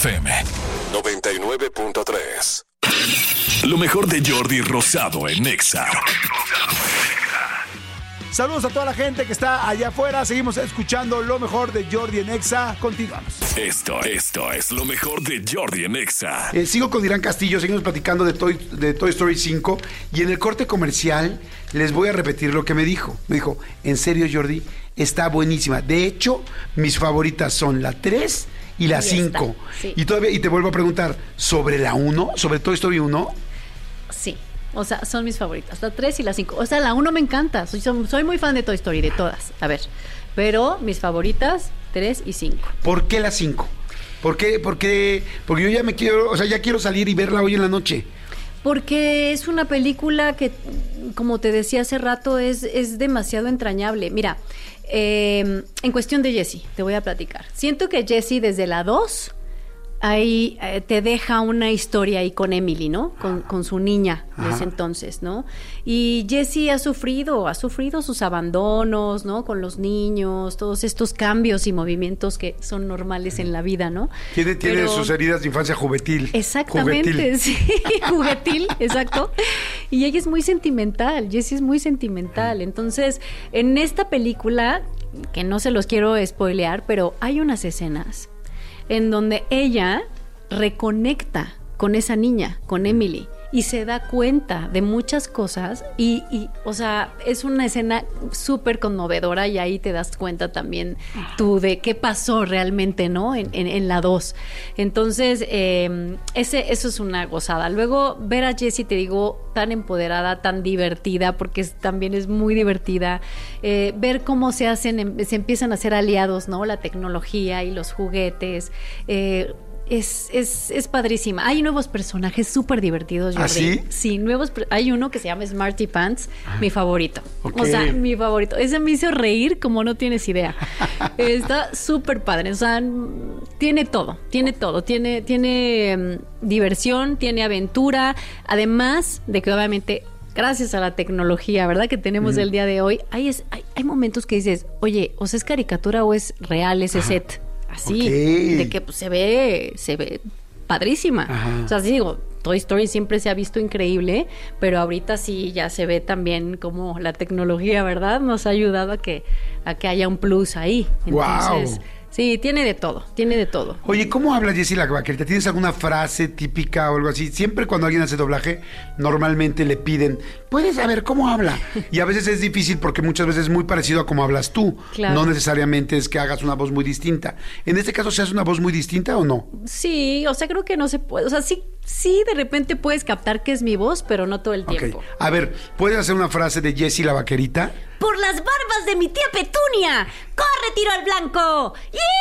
FM 99.3. Lo mejor de Jordi Rosado en Nexa. Saludos a toda la gente que está allá afuera. Seguimos escuchando lo mejor de Jordi en Nexa. Continuamos. Esto es lo mejor de Jordi en Nexa. Sigo con Irán Castillo. Seguimos platicando de Toy Story 5. Y en el corte comercial les voy a repetir lo que me dijo. Me dijo, en serio, Jordi, está buenísima. De hecho, mis favoritas son la 3 y la 5. Sí. Y te vuelvo a preguntar, ¿sobre la 1? ¿Sobre Toy Story 1? Sí. O sea, son mis favoritas, la 3 y la 5. O sea, la 1 me encanta. Soy muy fan de Toy Story, de todas. A ver, pero mis favoritas, 3 y 5. ¿Por qué la 5? ¿Por qué? Porque yo ya ya quiero salir y verla hoy en la noche. Porque es una película que, como te decía hace rato, es demasiado entrañable. Mira, en cuestión de Jessie, te voy a platicar. Siento que Jessie desde la 2... ahí te deja una historia ahí con Emily, ¿no? Con su niña de ese entonces, ¿no? Y Jessie ha sufrido sus abandonos, ¿no? Con los niños, todos estos cambios y movimientos que son normales en la vida, ¿no? Tiene sus heridas de infancia juvenil. Exactamente, sí, juvenil, exacto. Y ella es muy sentimental, Jessie es muy sentimental. Entonces, en esta película, que no se los quiero spoilear, pero hay unas escenas en donde ella reconecta con esa niña, con Emily, y se da cuenta de muchas cosas y o sea, es una escena súper conmovedora y ahí te das cuenta también tú de qué pasó realmente, ¿no? En la 2. Entonces, eso es una gozada. Luego, ver a Jessie, te digo, tan empoderada, tan divertida, porque también es muy divertida. Ver cómo se empiezan a hacer aliados, ¿no? La tecnología y los juguetes. Es padrísima. Hay nuevos personajes súper divertidos, Jordi. ¿Ah, sí? Sí, hay uno que se llama Smarty Pants, mi favorito. Okay. O sea, mi favorito. Ese me hizo reír como no tienes idea. Está súper padre. O sea, tiene todo. Tiene diversión, tiene aventura. Además de que obviamente, gracias a la tecnología, ¿verdad? Que tenemos el día de hoy, hay momentos que dices, oye, o sea, ¿es caricatura o es real ese set? Así, de que pues, se ve padrísima. O sea, sí, digo, Toy Story siempre se ha visto increíble, pero ahorita sí ya se ve también como la tecnología, ¿verdad? Nos ha ayudado a que haya un plus ahí. Entonces, wow. Sí, tiene de todo. Oye, ¿cómo habla Jessie la Vaquerita? ¿Tienes alguna frase típica o algo así? Siempre cuando alguien hace doblaje, normalmente le piden, ¿puedes saber cómo habla? Y a veces es difícil porque muchas veces es muy parecido a cómo hablas tú. Claro. No necesariamente es que hagas una voz muy distinta. En este caso, ¿se hace una voz muy distinta o no? Sí, o sea, creo que no se puede. O sea, sí, de repente puedes captar que es mi voz, pero no todo el tiempo. Okay. A ver, ¿puedes hacer una frase de Jessie la Vaquerita? ¡Por las barbas de mi tía Petunia! ¡Corre, tiro al blanco!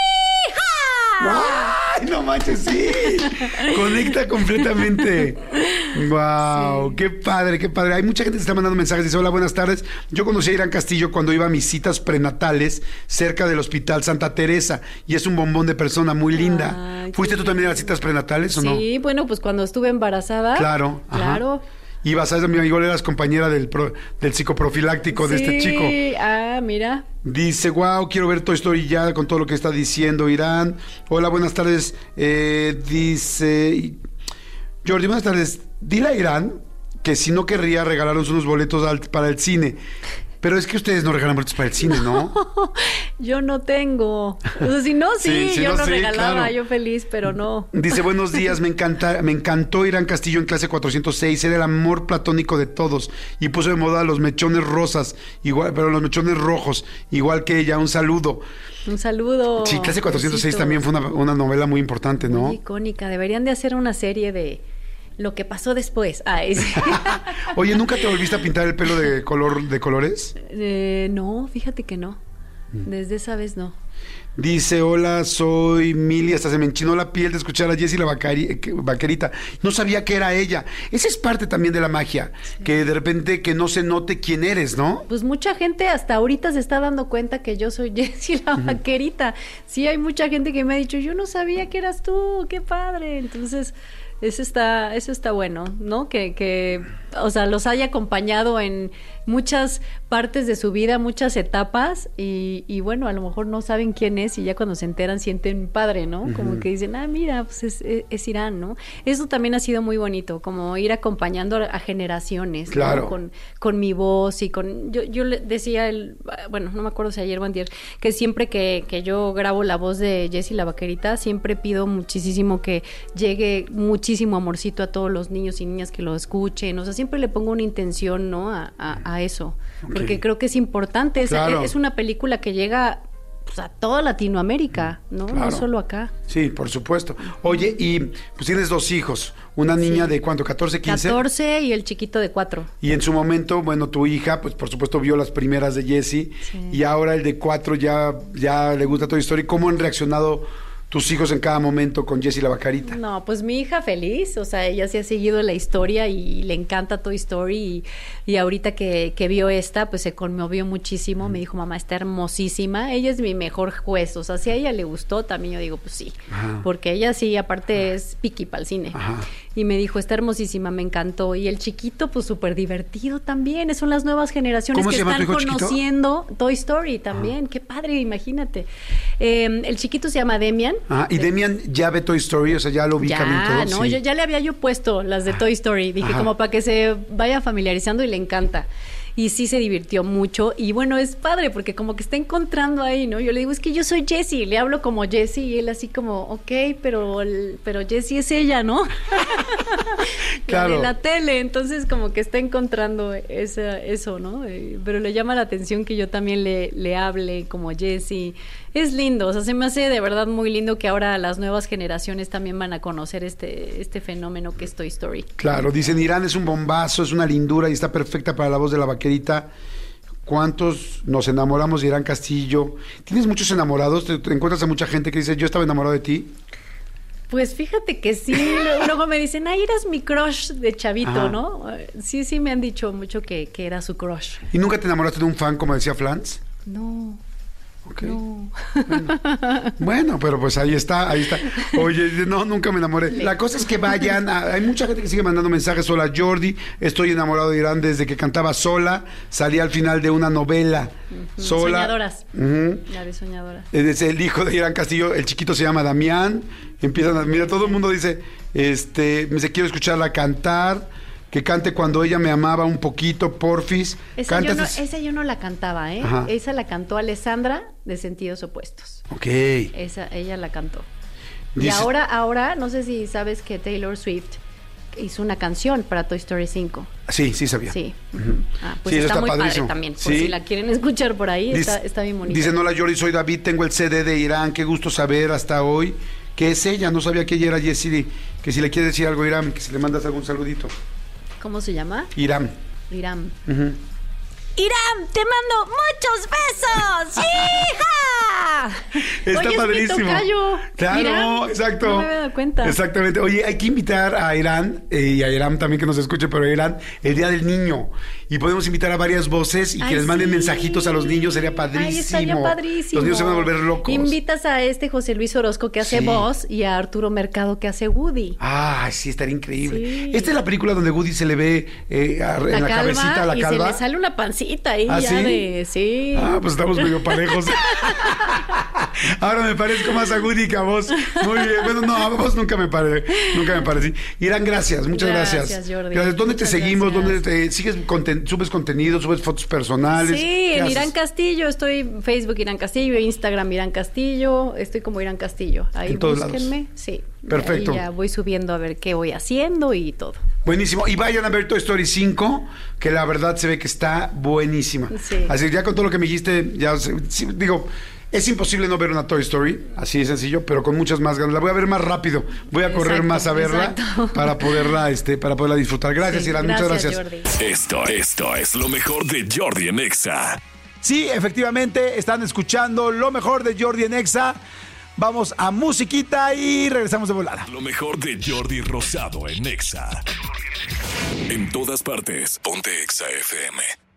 ¡Hija! ¡Ay, no manches, sí! Conecta completamente. ¡Wow! Sí. ¡Qué padre, qué padre! Hay mucha gente que está mandando mensajes. Dice, hola, buenas tardes. Yo conocí a Irán Castillo cuando iba a mis citas prenatales cerca del Hospital Santa Teresa. Y es un bombón de persona muy linda. Ay, ¿fuiste tú también a las citas prenatales o no? Sí, bueno, pues cuando estuve embarazada. Claro. Claro. Ibas a mi amigo, eras compañera del psicoprofiláctico de este chico. Sí, mira. Dice, wow, quiero ver Toy Story ya con todo lo que está diciendo Irán. Hola, buenas tardes. Dice, Jordi, buenas tardes. Dile a Irán que si no querría regalarnos unos boletos para el cine. Pero es que ustedes no regalan boletos para el cine, ¿no? Yo no tengo. O sea, si no, sí, yo no regalaba, claro. Yo feliz, pero no. Dice, buenos días, me encantó Irán Castillo en clase 406, era el amor platónico de todos. Y puso de moda los mechones rosas, pero los mechones rojos, igual que ella, un saludo. Un saludo. Sí, clase 406 besitos. También fue una novela muy importante, ¿no? Muy icónica, deberían de hacer una serie de lo que pasó después. Sí. Oye, ¿nunca te volviste a pintar el pelo de colores? No, fíjate que no. Desde esa vez no. Dice, hola, soy Mili, hasta se me enchinó la piel de escuchar a Jessie la Vaquerita. No sabía que era ella. Esa es parte también de la magia, sí. Que de repente que no se note quién eres, ¿no? Pues mucha gente hasta ahorita se está dando cuenta que yo soy Jessie la Vaquerita. Sí, hay mucha gente que me ha dicho, yo no sabía que eras tú, qué padre. Entonces, eso está bueno, ¿no? Que o sea, los haya acompañado en muchas partes de su vida, muchas etapas, y bueno, a lo mejor no saben saben quién es y ya cuando se enteran sienten padre, ¿no? Como que dicen, mira, pues es Irán, ¿no? Eso también ha sido muy bonito, como ir acompañando a generaciones, claro, ¿no? Con mi voz y con... Yo le decía, bueno, no me acuerdo si ayer o antier, que siempre que yo grabo la voz de Jessie la Vaquerita, siempre pido muchísimo que llegue muchísimo amorcito a todos los niños y niñas que lo escuchen, o sea, siempre le pongo una intención, ¿no? A eso, porque creo que es importante, claro, es una película que llega pues, a toda Latinoamérica, ¿no? Claro. No solo acá. Sí, por supuesto. Oye, y pues tienes 2 hijos, una niña de ¿cuánto? ¿14, 15? 14 y el chiquito de 4. Y en su momento, bueno, tu hija, pues por supuesto vio las primeras de Jessie, y ahora el de 4 ya le gusta Toy Story. ¿Cómo han reaccionado tus hijos en cada momento con Jessie la Vaquerita? No, pues mi hija feliz, o sea, ella sí ha seguido la historia y le encanta Toy Story y ahorita que vio esta, pues se conmovió muchísimo, me dijo, mamá, está hermosísima, ella es mi mejor juez, o sea, si a ella le gustó, también yo digo, pues sí, porque ella sí, aparte es piqui para el cine. Y me dijo, está hermosísima, me encantó. Y el chiquito, pues súper divertido también. Son las nuevas generaciones que están conociendo Toy Story también. Qué padre, imagínate. El chiquito se llama Demian. Y Demian ya ve Toy Story, o sea, ya lo ubica bien todo. No, ya le había yo puesto las de Toy Story. Dije, como para que se vaya familiarizando y le encanta. Y sí se divirtió mucho. Y bueno, es padre porque como que está encontrando ahí, ¿no? Yo le digo, es que yo soy Jessie. Le hablo como Jessie y él así como, ok, pero Jessie es ella, ¿no? Claro. De la tele. Entonces como que está encontrando eso, ¿no? Pero le llama la atención que yo también le hable como Jessie. Es lindo, o sea, se me hace de verdad muy lindo que ahora las nuevas generaciones también van a conocer este fenómeno que es Toy Story. Claro, dicen, Irán es un bombazo, es una lindura y está perfecta para la voz de la Vaquerita. ¿Cuántos nos enamoramos de Irán Castillo? ¿Tienes muchos enamorados? ¿Te encuentras a mucha gente que dice, yo estaba enamorado de ti? Pues fíjate que sí, luego me dicen, eras mi crush de chavito, ¿no? Sí, me han dicho mucho que era su crush. ¿Y nunca te enamoraste de un fan, como decía Flans? No. Okay. No. Bueno, pero pues ahí está. Oye, no, nunca me enamoré. La cosa es que vayan, hay mucha gente que sigue mandando mensajes. Hola Jordi, estoy enamorado de Irán desde que cantaba Sola, salí al final de una novela. Sola. Soñadoras. La de Soñadoras. Es el hijo de Irán Castillo, el chiquito se llama Damián. Mira, todo el mundo dice, quiero escucharla cantar. Que cante Cuando ella me amaba un poquito, porfis. Esa yo no la cantaba, ¿eh? Ajá. Esa la cantó Alessandra de Sentidos Opuestos. Ok. Ella la cantó. Y ahora, no sé si sabes que Taylor Swift hizo una canción para Toy Story 5. Sí sabía. Sí. Pues sí, está muy padrísimo. Padre también. Por si la quieren escuchar por ahí, está bien bonita. Dicen, hola Jordi, soy David, tengo el CD de Irán, qué gusto saber hasta hoy que es ella. No sabía que ella era Jessie, que si le quieres decir algo a Irán, que si le mandas algún saludito. ¿Cómo se llama? Irán. Irán, te mando muchos besos. ¡Hija! Está Oye, padrísimo. Es mi tocayo. Claro, Irán, exacto. No me había dado cuenta. Exactamente. Oye, hay que invitar a Irán y a Irán también que nos escuche, pero a Irán el Día del Niño. Y podemos invitar a varias voces y que les manden mensajitos a los niños, sería padrísimo. Estaría padrísimo. Los niños se van a volver locos. Invitas a José Luis Orozco que hace Buzz y a Arturo Mercado que hace Woody. Sí, estaría increíble. Esta es la película donde Woody se le ve en la cabecita a la calva. Y se le sale una pancita ahí ¿Ah, ya sí? Sí. Pues estamos medio parejos. Ahora me parezco más a Woody que a vos. Muy bien. Bueno, no, a vos nunca me parecí. Irán, gracias, muchas gracias. Gracias, Jordi. ¿Dónde te seguimos? Gracias. ¿Dónde te sigues? ¿Subes contenido? ¿Subes fotos personales? Sí, en Irán Castillo. Estoy en Facebook Irán Castillo, Instagram Irán Castillo. Estoy como Irán Castillo. Ahí búsquenme. Lados. Sí. Perfecto. Y ya voy subiendo a ver qué voy haciendo y todo. Buenísimo. Y vayan a ver Toy Story 5, que la verdad se ve que está buenísima. Sí. Así que ya con todo lo que me dijiste, digo, es imposible no ver una Toy Story, así de sencillo, pero con muchas más ganas. La voy a ver más rápido, voy a correr más a verla para poderla disfrutar. Gracias, Irán, muchas gracias. Jordi. Esto es lo mejor de Jordi en Exa. Sí, efectivamente, están escuchando lo mejor de Jordi en Exa. Vamos a musiquita y regresamos de volada. Lo mejor de Jordi Rosado en Exa. En todas partes, ponte Exa FM.